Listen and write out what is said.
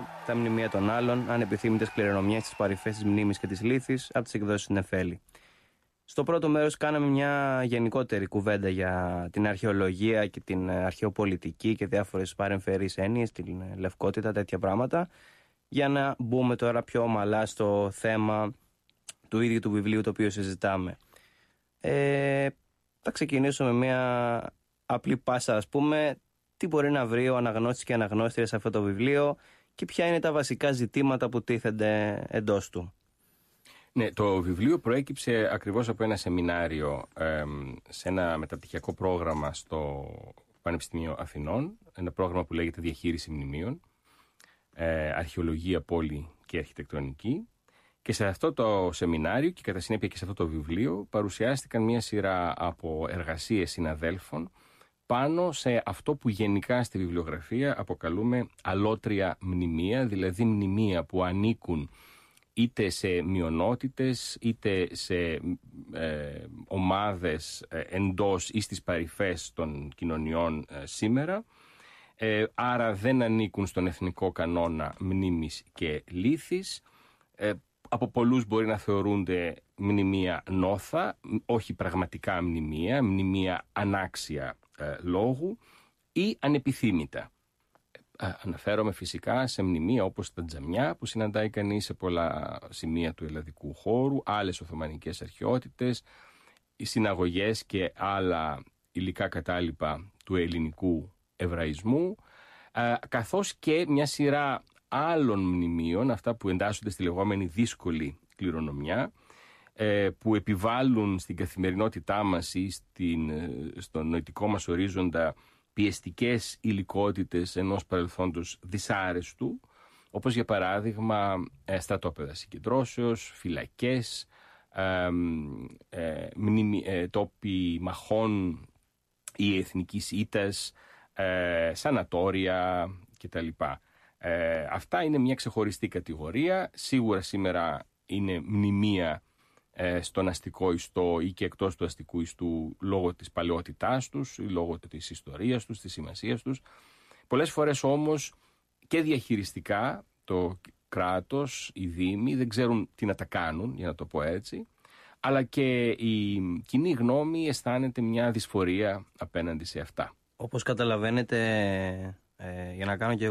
τα μνημεία των άλλων, ανεπιθύμητες κληρονομιές της παρυφές της μνήμης και της λύθης από τις εκδόσεις Νεφέλη. Στο πρώτο μέρος κάναμε μια γενικότερη κουβέντα για την αρχαιολογία και την αρχαιοπολιτική και διάφορες παρεμφερείς έννοιες, την λευκότητα, τέτοια πράγματα, για να μπούμε τώρα πιο ομαλά στο θέμα του ίδιου του βιβλίου το οποίο συζητάμε. Θα ξεκινήσω με μια απλή πάσα, ας πούμε, τι μπορεί να βρει ο αναγνώστης και αναγνώστρια σε αυτό το βιβλίο και ποια είναι τα βασικά ζητήματα που τίθενται εντός του. Ναι, το βιβλίο προέκυψε ακριβώς από ένα σεμινάριο σε ένα μεταπτυχιακό πρόγραμμα στο Πανεπιστήμιο Αθηνών, ένα πρόγραμμα που λέγεται Διαχείριση Μνημείων, Αρχαιολογία, Πόλη και Αρχιτεκτονική. Και σε αυτό το σεμινάριο και κατά συνέπεια και σε αυτό το βιβλίο παρουσιάστηκαν μια σειρά από εργασίες συναδέλφων πάνω σε αυτό που γενικά στη βιβλιογραφία αποκαλούμε αλότρια μνημεία, δηλαδή μνημεία που ανήκουν είτε σε μειονότητες είτε σε ομάδες εντός ή στις παρυφές των κοινωνιών σήμερα, άρα δεν ανήκουν στον εθνικό κανόνα μνήμης και λύθης. Από πολλούς μπορεί να θεωρούνται μνημεία νόθα, όχι πραγματικά μνημεία, μνημεία ανάξια λόγου ή ανεπιθύμητα. Αναφέρομαι φυσικά σε μνημεία όπως τα τζαμιά που συναντάει κανείς σε πολλά σημεία του ελλαδικού χώρου, άλλες οθωμανικές αρχαιότητες, οι συναγωγές και άλλα υλικά κατάλοιπα του ελληνικού εβραϊσμού, καθώς και μια σειρά άλλων μνημείων, αυτά που εντάσσονται στη λεγόμενη δύσκολη κληρονομιά, που επιβάλλουν στην καθημερινότητά μας ή στον νοητικό μας ορίζοντα πιεστικές υλικότητες ενός παρελθόντος δυσάρεστου, όπως για παράδειγμα στρατόπεδα συγκεντρώσεως, φυλακές, τόποι μαχών ή εθνικής ήττας, σανατόρια κτλ. Αυτά είναι μια ξεχωριστή κατηγορία. Σίγουρα σήμερα είναι μνημεία στον αστικό ιστό ή και εκτός του αστικού ιστού λόγω της παλαιότητάς τους, λόγω της ιστορίας τους, της σημασίας τους. Πολλές φορές όμως και διαχειριστικά το κράτος, οι δήμοι δεν ξέρουν τι να τα κάνουν, για να το πω έτσι, αλλά και η κοινή γνώμη αισθάνεται μια δυσφορία απέναντι σε αυτά. Όπως καταλαβαίνετε, για να κάνω και